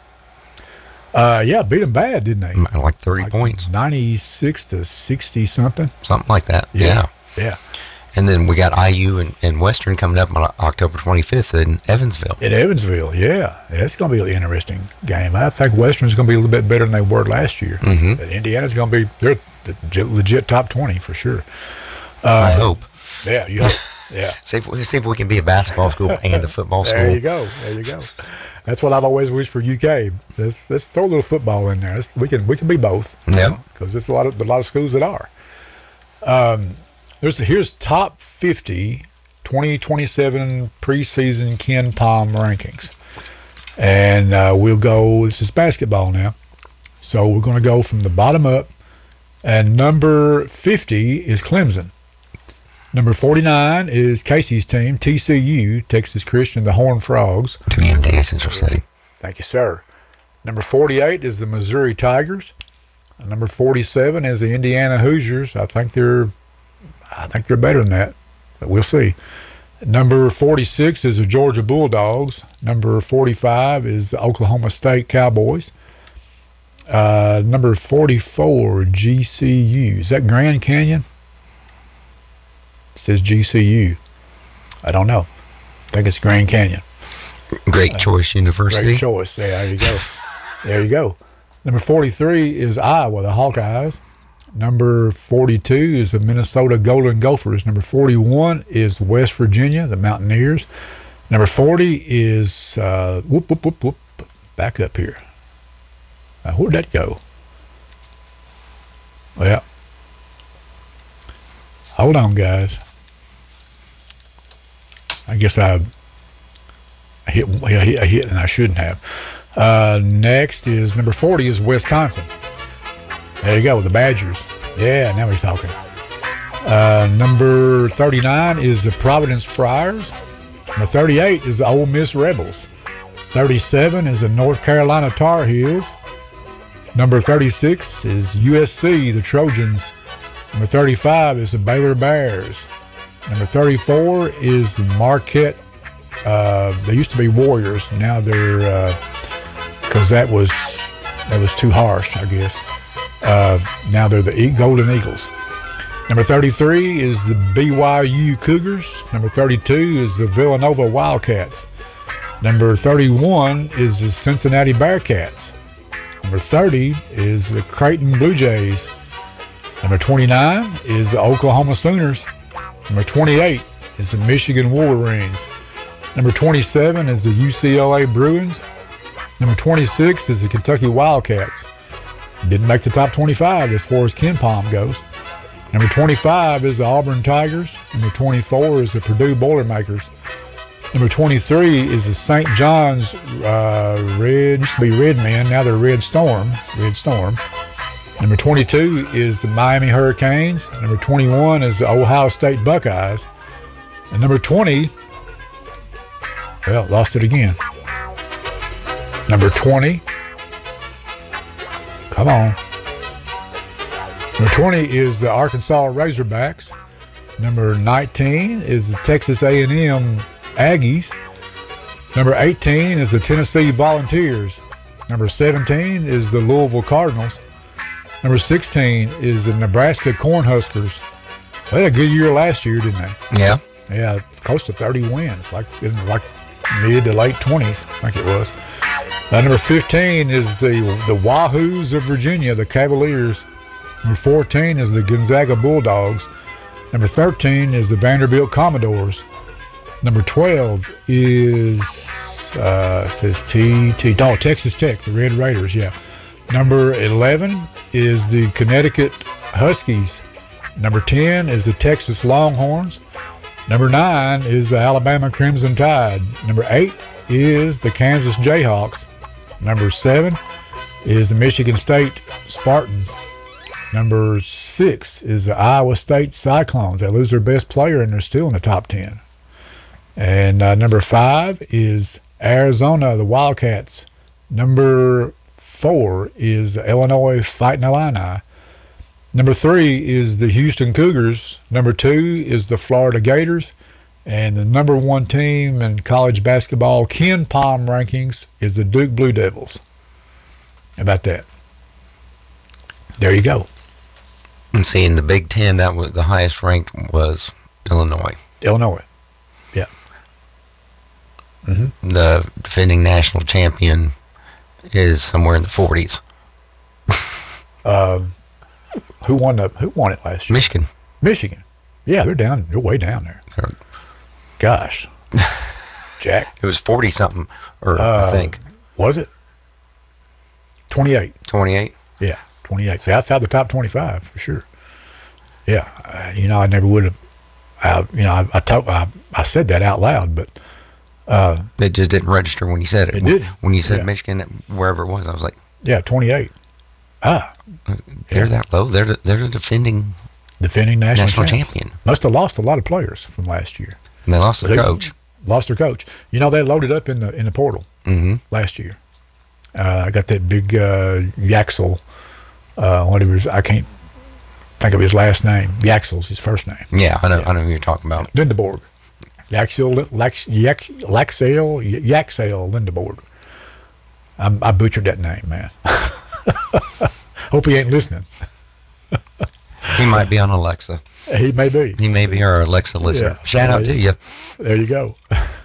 Uh, yeah, beat them bad, didn't they? Like thirty like points, ninety-six to sixty something, something like that. Yeah, yeah. yeah. And then we got I U and, and Western coming up on October twenty-fifth in Evansville. In Evansville, yeah. yeah it's going to be an interesting game. I think Western's going to be a little bit better than they were last year. Mm-hmm. But Indiana's going to be they're legit, legit top twenty for sure. Uh, I hope. Yeah, you hope. Yeah. see, if we, see if we can be a basketball school and a football school. There you go. There you go. That's what I've always wished for U K. Let's, let's throw a little football in there. Let's, we can we can be both. Yep. Because there's a lot of a lot of schools that are. Um, there's here's top fifty twenty twenty-seven preseason Ken Palm rankings, and uh, we'll go. This is basketball now, so we're going to go from the bottom up. And number fifty is Clemson. Number forty-nine is Casey's team, T C U, Texas Christian, the Horned Frogs. Community Central City. Thank you, sir. Number forty-eight is the Missouri Tigers. Number forty-seven is the Indiana Hoosiers. I think they're, I think they're better than that, but we'll see. Number forty-six is the Georgia Bulldogs. Number forty-five is the Oklahoma State Cowboys. Uh, number forty-four, G C U. Is that Grand Canyon? It says G C U. I don't know. I think it's Grand Canyon. Great Choice uh, University. Great choice. Yeah, there you go. There you go. Number forty-three is Iowa, the Hawkeyes. Number forty-two is the Minnesota Golden Gophers. Number forty-one is West Virginia, the Mountaineers. Number forty is, uh, whoop, whoop, whoop, whoop, back up here. Uh, where'd that go? Well, hold on, guys. I guess I hit, I hit, I hit and I shouldn't have. Uh, next is number forty is Wisconsin. There you go, the Badgers. Yeah, now we're talking. Uh, number thirty-nine is the Providence Friars. Number thirty-eight is the Ole Miss Rebels. thirty-seven is the North Carolina Tar Heels. Number thirty-six is U S C, the Trojans. Number thirty-five is the Baylor Bears. Number thirty-four is the Marquette. Uh, they used to be Warriors. Now they're because uh, that was that was too harsh, I guess. Uh, now they're the Golden Eagles. Number thirty-three is the B Y U Cougars. Number thirty-two is the Villanova Wildcats. Number thirty-one is the Cincinnati Bearcats. Number thirty is the Creighton Blue Jays. Number twenty-nine is the Oklahoma Sooners. Number twenty-eight is the Michigan Wolverines. Number twenty-seven is the U C L A Bruins. Number twenty-six is the Kentucky Wildcats. Didn't make the top twenty-five as far as Ken Palm goes. Number twenty-five is the Auburn Tigers. Number twenty-four is the Purdue Boilermakers. Number twenty-three is the Saint John's uh, Red, used to be Red Men, now they're Red Storm, Red Storm. Number twenty-two is the Miami Hurricanes. Number twenty-one is the Ohio State Buckeyes. And number twenty, well, lost it again. Number twenty, come on. Number twenty is the Arkansas Razorbacks. Number nineteen is the Texas A and M Aggies. Number eighteen is the Tennessee Volunteers. Number seventeen is the Louisville Cardinals. Number sixteen is the Nebraska Cornhuskers. They had a good year last year, didn't they? Yeah. Yeah, close to thirty wins, like in like mid to late twenties, I think it was. Uh, number fifteen is the the Wahoos of Virginia, the Cavaliers. Number fourteen is the Gonzaga Bulldogs. Number thirteen is the Vanderbilt Commodores. Number twelve is uh, says T T. Oh, Texas Tech, the Red Raiders. Yeah. Number eleven is the Connecticut Huskies. Number ten is the Texas Longhorns. Number nine is the Alabama Crimson Tide. Number eight is the Kansas Jayhawks. Number seven is the Michigan State Spartans. Number six is the Iowa State Cyclones. They lose their best player and they're still in the top ten. And uh, number five is Arizona, the Wildcats. Number four is Illinois Fighting Illini. Number three is the Houston Cougars. Number two is the Florida Gators. And the number one team in college basketball, Ken Palm rankings, is the Duke Blue Devils. How about that? There you go. And see, in the Big Ten, that was the highest ranked was Illinois. Illinois. Yeah. Mm-hmm. The defending national champion is somewhere in the forties. um, who won the? Who won it last year? Michigan. Michigan. Yeah, they're down. They're way down there. They're, Gosh, Jack. It was forty something, or uh, I think. Was it? Twenty-eight. Twenty-eight. Yeah, twenty-eight. So outside the top twenty-five for sure. Yeah, uh, you know, I never would have. I, you know, I I, told, I I said that out loud, but uh, it just didn't register when you said it. It did. When you said yeah. Michigan, wherever it was, I was like, yeah, twenty-eight. Ah, they're yeah. that low. They're the, they're the defending defending national, national champs. champion. Must have lost a lot of players from last year. And they lost their they coach. Lost their coach. You know, they loaded up in the in the portal mm-hmm. last year. Uh, I got that big uh, Yaxel. Uh, whatever his, I can't think of his last name. Yaxel's his first name. Yeah, I know. Yeah. I know who you're talking about. Lindeborg. Yaxel, Lax, Yak, Laxale, Yaxel Lindeborg. I'm, I butchered that name, man. Hope he ain't listening. He might be on Alexa. He may be. He may be our Alexa listener. Yeah. Shout out yeah. to you. There you go.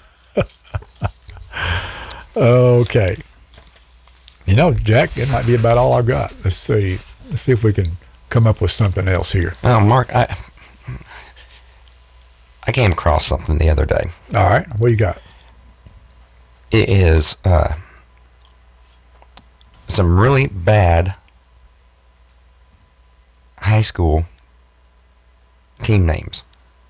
Okay. You know, Jack, it might be about all I've got. Let's see. Let's see if we can come up with something else here. Well, Mark, I I came across something the other day. All right. What you got? It is uh, some really bad high school team names.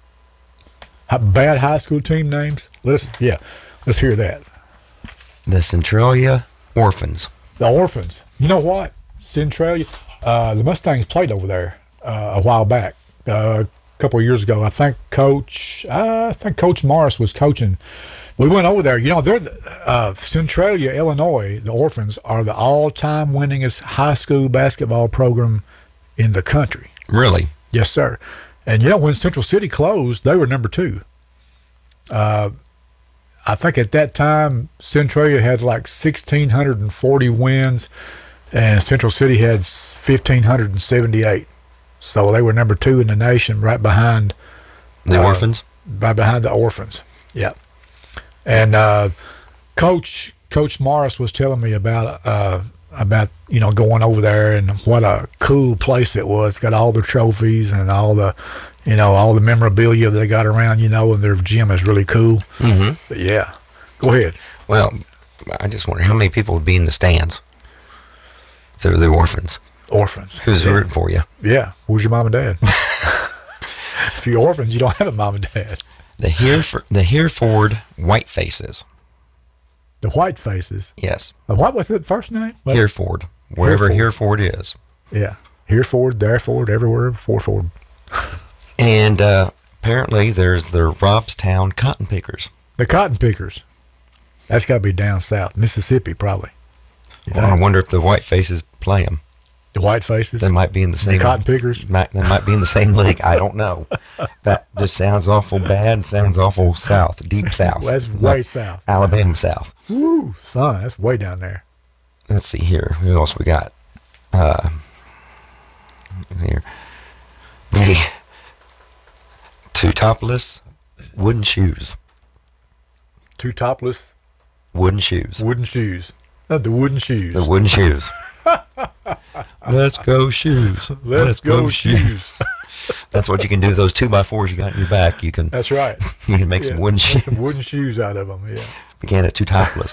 How bad high school team names? Let's yeah. Let's hear that. The Centralia Orphans. The Orphans. You know what? Centralia. Uh, the Mustangs played over there uh, a while back, uh, a couple of years ago. I think Coach. Uh, I think Coach Morris was coaching. We went over there. You know, they're the, uh, Centralia, Illinois. The Orphans are the all-time winningest high school basketball program in the country. Really? Yes, sir. And you know, when Central City closed, they were number two. Uh, I think at that time, Centralia had like one thousand six hundred forty wins, and Central City had one thousand five hundred seventy-eight. So they were number two in the nation, right behind the uh, Orphans. Right behind the Orphans. Yeah. And uh, Coach Coach Morris was telling me about uh, about you know going over there and what a cool place it was. Got all the trophies and all the you know all the memorabilia they got around. You know, and their gym is really cool. Mm-hmm. But yeah, go ahead. Well, I just wonder how many people would be in the stands. If they were the Orphans. Orphans. Who's yeah. rooting for you? Yeah. Who's your mom and dad? If you're orphans, you don't have a mom and dad. The Hereford, the Hereford White Faces. The White Faces. Yes. Uh, What was the first name? What? Hereford, wherever Hereford. Hereford is. Yeah. Hereford, Thereford, everywhere, Forford. And uh, apparently there's the Robstown Cotton Pickers. The Cotton Pickers. That's got to be down south. Mississippi, probably. You Well, I think? wonder if the White Faces play them. The White Faces. They might be in the same. The Cotton Pickers. Might, they might be in the same league. I don't know. That just sounds awful bad. Sounds awful south, deep south. Well, that's way south. Alabama south. Woo, son, that's way down there. Let's see here. Who else we got? Uh, here. The Two Topless Wooden Shoes. Two topless Wooden shoes. wooden shoes. The wooden shoes. The wooden shoes. Let's go shoes. Let's, Let's go, go shoes. That's what you can do with those two by fours you got in your back. You can. That's right. You can make yeah, some wooden make shoes. Some wooden shoes out of them. Yeah. Began at two topless.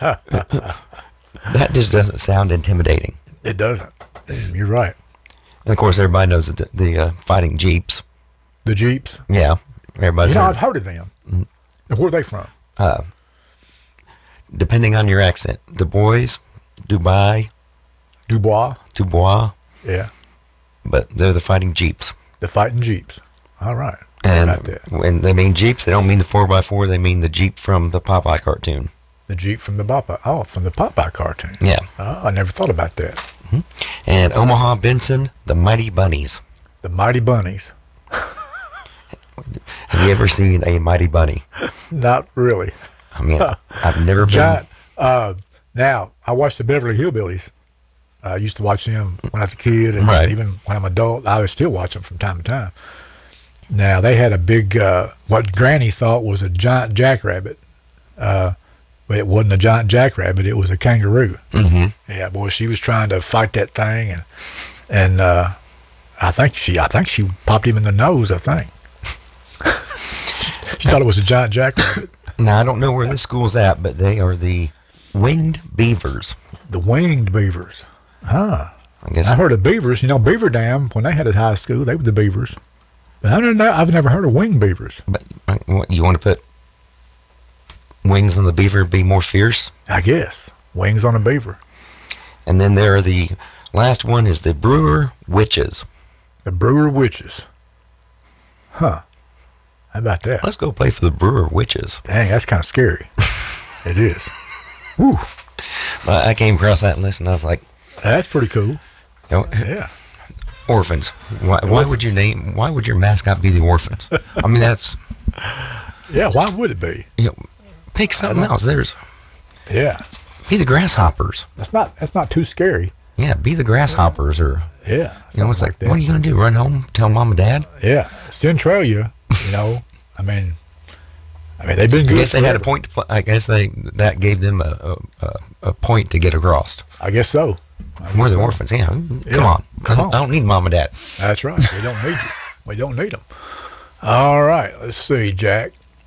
That just doesn't sound intimidating. It doesn't. You're right. And of course, everybody knows the, the uh, fighting Jeeps. The Jeeps. Yeah, everybody. You know, I've heard of them. Mm-hmm. And where are they from? Uh, depending on your accent, Du Bois, Dubai, Dubois. Dubois. Yeah. But they're the fighting Jeeps. The fighting Jeeps. All right. And when they mean Jeeps, they don't mean the four by four. They mean the Jeep from the Popeye cartoon. The Jeep from the Popeye. Oh, from the Popeye cartoon. Yeah. Oh, I never thought about that. Mm-hmm. And Omaha Benson, the Mighty Bunnies. The Mighty Bunnies. Have you ever seen a Mighty Bunny? Not really. I mean, I've never been. Giant, uh, now, I watched the Beverly Hillbillies. I used to watch them when I was a kid, and right. even when I'm an adult, I would still watch them from time to time. Now, they had a big, uh, what Granny thought was a giant jackrabbit. Uh, but it wasn't a giant jackrabbit, it was a kangaroo. Mm-hmm. Yeah, boy, she was trying to fight that thing, and and uh, I think she I think she popped him in the nose, I think. She thought it was a giant jackrabbit. Now, I don't know where this school's at, but they are the Winged Beavers. The Winged Beavers. Huh. I guess I heard of Beavers. You know, Beaver Dam, when they had a high school, they were the Beavers. But I don't know, I've never heard of Winged Beavers. But what, you want to put wings on the beaver, be more fierce? I guess. Wings on a beaver. And then there are the last one is the Brewer Witches. The Brewer Witches. Huh. How about that? Let's go play for the Brewer Witches. Dang, that's kind of scary. It is. Woo. But I came across that list and I was like, that's pretty cool. You know, yeah. Orphans. Why, why would you name? Why would your mascot be the Orphans? I mean, that's. Yeah. Why would it be? You know, pick something else. There's. Yeah. Be the Grasshoppers. That's not. That's not too scary. Yeah. Be the Grasshoppers, or. Yeah. You know, it's like, like what are you gonna do? Run home? Tell mom and dad? Yeah. Centralia. You know. I mean. I mean, they've been good. I guess they forever. had a point to play. I guess they that gave them a a, a point to get across. I guess so. We're the orphans. Yeah, come yeah. on. Come I on. I don't need mom and dad. That's right. We don't need you. We don't need them. All right. Let's see, Jack.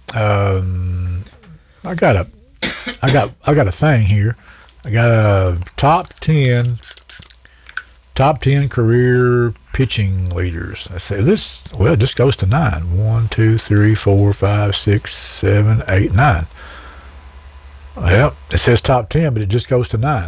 Um, I got a, I got, I got a thing here. I got a top ten, top ten career pitching leaders. I say this. Well, it just goes to nine. One, two, three, four, five, six, seven, eight, nine. Well, it says top ten, but it just goes to nine.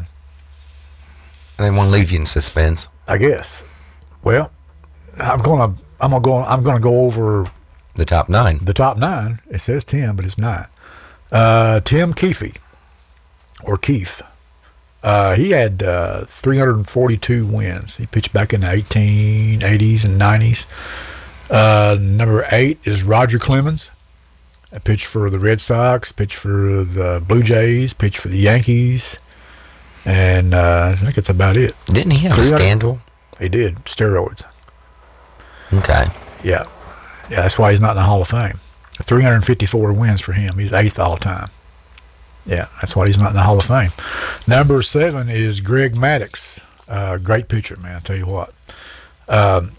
They want to leave you in suspense. I guess. Well, I'm gonna I'm gonna go I'm gonna go over the top nine. The top nine. It says ten, but it's nine. Uh, Tim Keefe, or Keefe. Uh, he had uh, three hundred forty-two wins. He pitched back in the eighteen eighties and nineties. Uh, number eight is Roger Clemens. I pitched for the Red Sox, pitched for the Blue Jays, pitched for the Yankees. And uh, I think that's about it. Didn't he have a scandal? He did. Steroids. Okay. Yeah. Yeah, that's why he's not in the Hall of Fame. three hundred fifty-four wins for him. He's eighth all time. Yeah, that's why he's not in the Hall of Fame. Number seven is Greg Maddux. Uh, great pitcher, man, I tell you what. Um,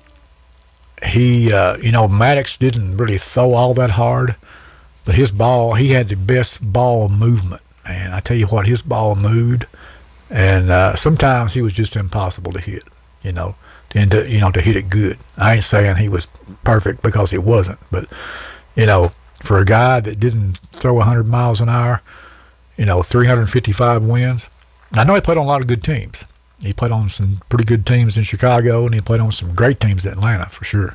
he, uh, you know, Maddux didn't really throw all that hard, but his ball, he had the best ball movement, man. I tell you what, his ball moved. And uh, sometimes he was just impossible to hit, you know, and to, you know, to hit it good. I ain't saying he was perfect because he wasn't, but, you know, for a guy that didn't throw one hundred miles an hour, you know, three hundred fifty-five wins. I know he played on a lot of good teams. He played on some pretty good teams in Chicago, and he played on some great teams in Atlanta, for sure.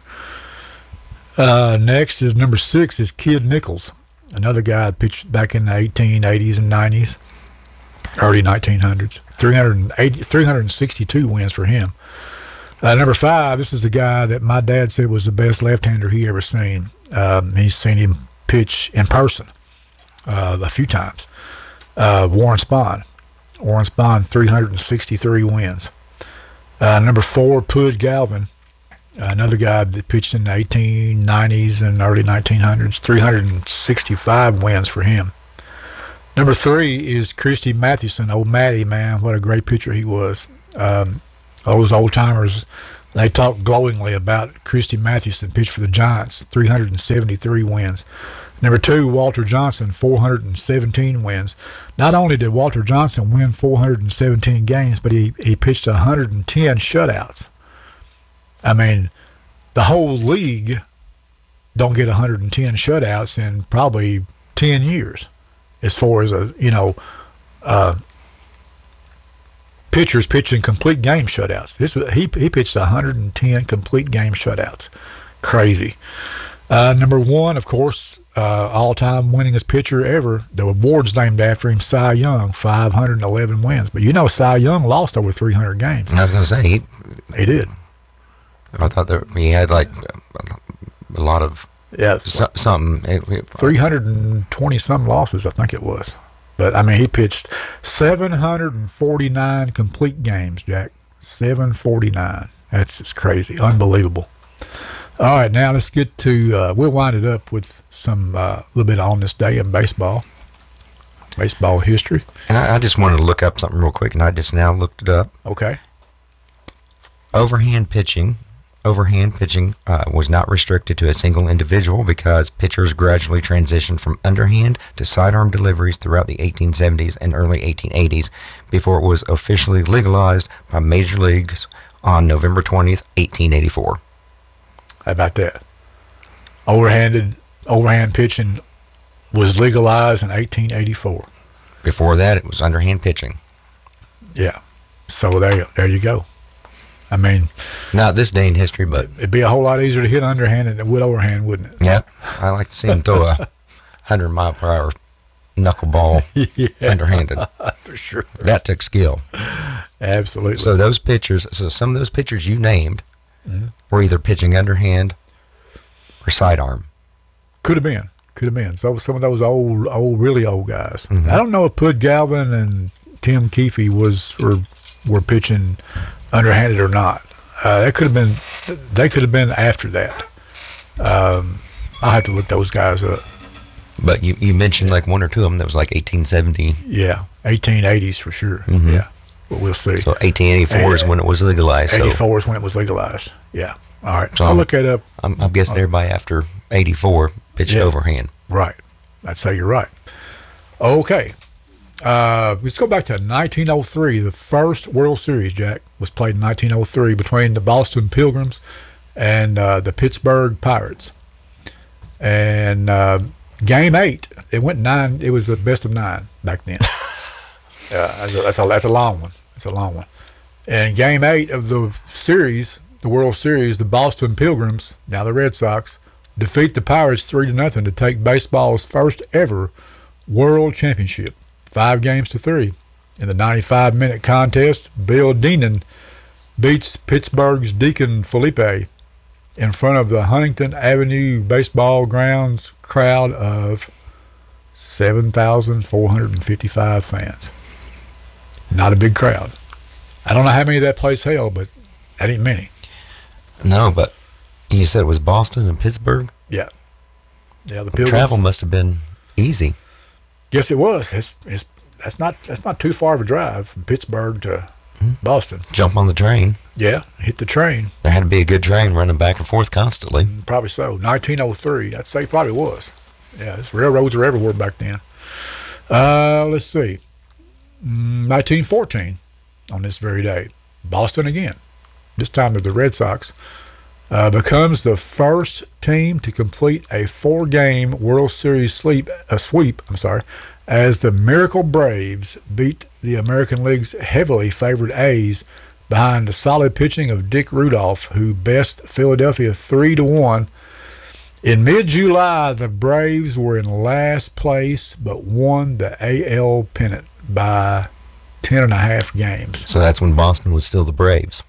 Uh, next is number six is Kid Nichols, another guy that pitched back in the eighteen eighties and nineties. Early nineteen hundreds, three hundred eighty, three hundred sixty-two wins for him. Uh, number five, this is the guy that my dad said was the best left-hander he ever seen. Um, he's seen him pitch in person uh, a few times. Uh, Warren Spahn. Warren Spahn, three hundred sixty-three wins. Uh, number four, Pud Galvin, another guy that pitched in the eighteen nineties and early nineteen hundreds, three hundred sixty-five wins for him. Number three is Christy Mathewson, old Matty, man. What a great pitcher he was. Um, those old-timers, they talk glowingly about Christy Mathewson, pitched for the Giants, three hundred seventy-three wins. Number two, Walter Johnson, four hundred seventeen wins. Not only did Walter Johnson win four hundred seventeen games, but he, he pitched one hundred ten shutouts. I mean, the whole league don't get one hundred ten shutouts in probably ten years. As far as a you know, uh, pitchers pitching complete game shutouts. This was, he he pitched one hundred ten complete game shutouts. Crazy. Uh, number one, of course, uh, all-time winningest pitcher ever. The award's named after him, Cy Young, five hundred eleven wins. But you know, Cy Young lost over three hundred games. I was going to say he, he did. I thought that he had like a lot of. Yeah, So, something. It, it, three hundred twenty some losses, I think it was. But I mean, he pitched seven hundred forty-nine complete games, Jack. seven forty-nine. That's just crazy, unbelievable. All right, now let's get to. Uh, we'll wind it up with some a uh, little bit on this day in baseball, baseball history. And I, I just wanted to look up something real quick, and I just now looked it up. Okay. Overhand pitching. Overhand pitching uh, was not restricted to a single individual because pitchers gradually transitioned from underhand to sidearm deliveries throughout the eighteen seventies and early eighteen eighties before it was officially legalized by major leagues on November twentieth, eighteen eighty-four. How about that? Overhanded, overhand pitching was legalized in eighteen eighty-four. Before that, it was underhand pitching. Yeah. So there, there you go. I mean, not this day in history, but it'd be a whole lot easier to hit underhand than it would overhand, wouldn't it? Yeah, I like to see him throw a hundred mile per hour knuckleball yeah, underhanded. For sure. That took skill. Absolutely. So those pitchers, so some of those pitchers you named mm-hmm. were either pitching underhand or sidearm. Could have been. Could have been. So some of those old, old, really old guys. Mm-hmm. I don't know if Pud Galvin and Tim Keefe was were were pitching underhanded or not. Uh, that could have been. They could have been after that. Um, I'll have to look those guys up. But you, you mentioned like one or two of them that was like eighteen seventy. Yeah, eighteen eighties for sure. Mm-hmm. Yeah, but we'll see. So eighteen eighty-four is when it was legalized. eighty-four so. is when it was legalized. Yeah. All right. So So I'll I'm, look that up. I'm, I'm guessing everybody after eighty-four pitched Yeah. overhand. Right. I'd say you're right. Okay. Uh, let's go back to nineteen oh three. The first World Series, Jack, was played in nineteen oh three between the Boston Pilgrims and uh, the Pittsburgh Pirates. And uh, game eight, it went nine. It was the best of nine back then. Yeah, that's a, that's a that's a long one. That's a long one. And game eight of the series, the World Series, the Boston Pilgrims, now the Red Sox, defeat the Pirates three to nothing to take baseball's first ever World Championship, five games to three. In the ninety-five minute contest, Bill Deenan beats Pittsburgh's Deacon Felipe in front of the Huntington Avenue baseball grounds crowd of seven thousand four hundred fifty-five fans. Not a big crowd. I don't know how many that place held, but that ain't many. No, but you said it was Boston and Pittsburgh? Yeah. Yeah, the The Pilgrims. travel must have been easy. Yes, it was. It's, it's, that's not that's not too far of a drive from Pittsburgh to Boston. Jump on the train. Yeah, hit the train. There had to be a good train running back and forth constantly. Probably so. nineteen oh three, I'd say probably was. Yeah, this railroads were everywhere back then. Uh, let's see. nineteen fourteen, on this very day, Boston again, this time of the Red Sox, uh, becomes the first team to complete a four-game World Series sleep, a sweep, I'm sorry, as the Miracle Braves beat the American League's heavily favored A's behind the solid pitching of Dick Rudolph, who best Philadelphia three to one. In mid-July, the Braves were in last place but won the A L pennant by ten and a half games. So that's when Boston was still the Braves.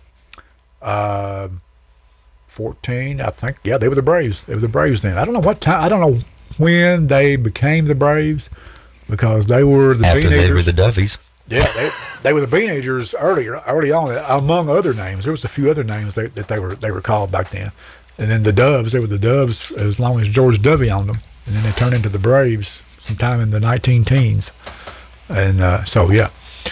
Uh, fourteen, I think. Yeah, they were the Braves. They were the Braves then. I don't know what time. I don't know when they became the Braves because they were the After Bean they were Eaters. the Dovies. Yeah, they, they were the Bean Eaters earlier, early on, among other names. There was a few other names that, that they were they were called back then. And then the Doves, they were the Doves as long as George Dovey owned them. And then they turned into the Braves sometime in the nineteen teens. And uh, so, yeah.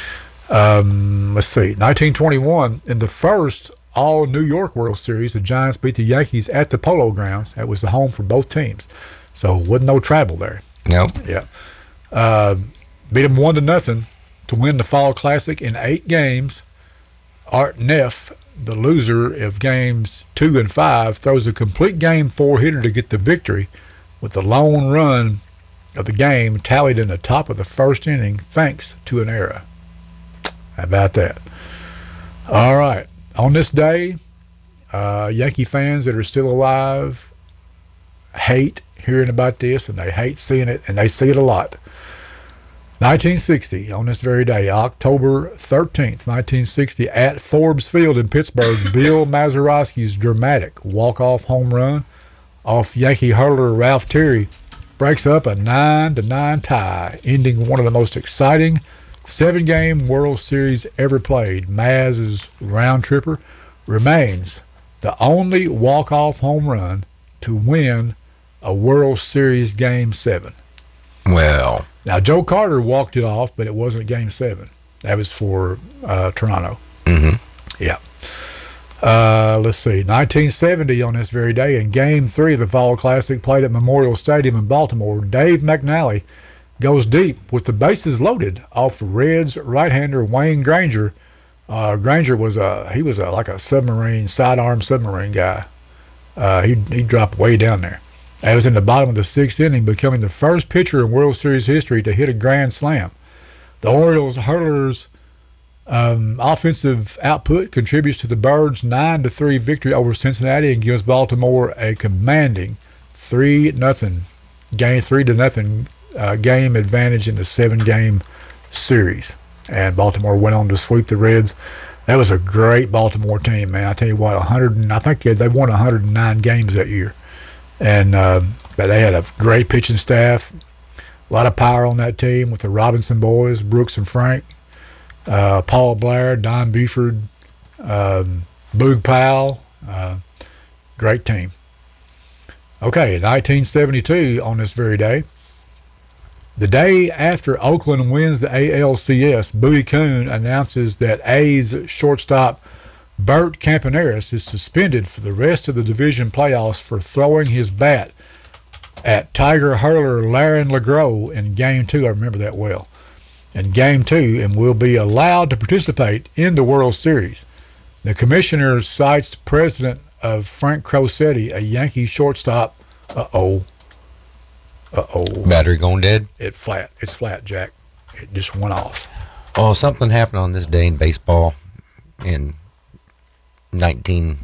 Um, let's see. nineteen twenty-one, in the first all-New York World Series, the Giants beat the Yankees at the Polo Grounds. That was the home for both teams. So, wasn't no travel there. No. Yeah. Uh, beat them one to nothing to win the Fall Classic in eight games. Art Neff, the loser of games two and five, throws a complete game four hitter to get the victory, with the lone run of the game tallied in the top of the first inning thanks to an error. How about that? All right. On this day, uh, Yankee fans that are still alive hate hearing about this, and they hate seeing it, and they see it a lot. nineteen sixty, on this very day, October thirteenth, nineteen sixty, at Forbes Field in Pittsburgh, Bill Mazeroski's dramatic walk-off home run off Yankee hurler Ralph Terry breaks up a nine to nine tie, ending one of the most exciting seven-game World Series ever played. Maz's round tripper remains the only walk-off home run to win a World Series Game seven. Well. Now, Joe Carter walked it off, but it wasn't Game seven. That was for uh, Toronto. Mm-hmm. Yeah. Uh, let's see. nineteen seventy, on this very day, in Game three of the Fall Classic played at Memorial Stadium in Baltimore, Dave McNally goes deep with the bases loaded off Reds right-hander Wayne Granger. Uh, Granger was a he was a, like a submarine, sidearm submarine guy. Uh, he he dropped way down there. That was in the bottom of the sixth inning, becoming the first pitcher in World Series history to hit a grand slam. The Orioles hurlers' um, offensive output contributes to the Birds' nine to three victory over Cincinnati and gives Baltimore a commanding three nothing game, three to nothing uh, game advantage in the seven-game series. And Baltimore went on to sweep the Reds. That was a great Baltimore team, man. I tell you what, one hundred, I think they won one hundred nine games that year. And uh, but they had a great pitching staff, a lot of power on that team with the Robinson boys, Brooks and Frank, uh, Paul Blair, Don Buford, um, Boog Powell. Uh, great team. Okay, in nineteen seventy-two, on this very day, the day after Oakland wins the A L C S, Bowie Kuhn announces that A's shortstop Bert Campaneris is suspended for the rest of the division playoffs for throwing his bat at Tiger hurler Laron LeGros in Game two. I remember that well. In Game two, and will be allowed to participate in the World Series. The commissioner cites president of Frank Crosetti, a Yankee shortstop. Uh-oh. Uh-oh. Battery going dead? It flat. It's flat, Jack. It just went off. Oh, something happened on this day in baseball in nineteen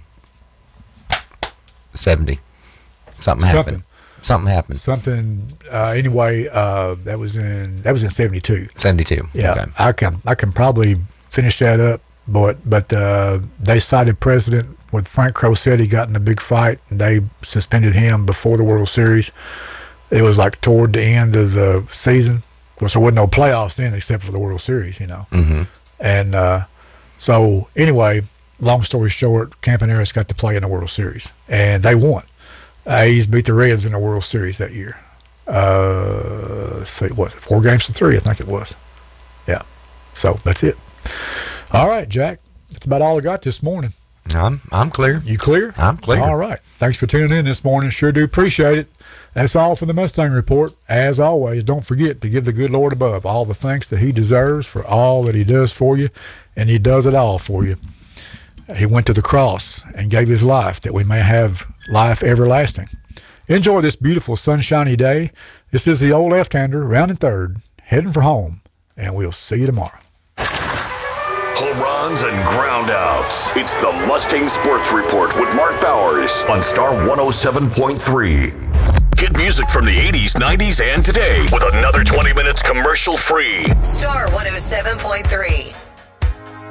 seventy. Something happened. Something. Something happened. Something. Uh, anyway, uh, that was in that was in seventy-two. seventy-two. Yeah, Okay. I can I can probably finish that up, but but uh, they cited president with Frank Crosetti got in a big fight, and they suspended him before the World Series. It was like toward the end of the season. Of course, there wasn't no playoffs then except for the World Series, you know. Mm-hmm. And uh, so anyway, long story short, Campaneris got to play in the World Series, and they won. A's beat the Reds in the World Series that year. Uh, let's see, what was it? Four games to three, I think it was. Yeah. So that's it. All right, Jack. That's about all I got this morning. I'm I'm clear. You clear? I'm clear. All right. Thanks for tuning in this morning. Sure do appreciate it. That's all for the Mustang Report. As always, don't forget to give the good Lord above all the thanks that he deserves for all that he does for you, and he does it all for you. He went to the cross and gave his life that we may have life everlasting. Enjoy this beautiful sunshiny day. This is the old left-hander, rounding third, heading for home, and we'll see you tomorrow. Home runs and ground outs. It's the Mustang Sports Report with Mark Bowers on Star one oh seven point three. Hit music from the eighties, nineties, and today with another twenty minutes commercial free. Star one oh seven point three.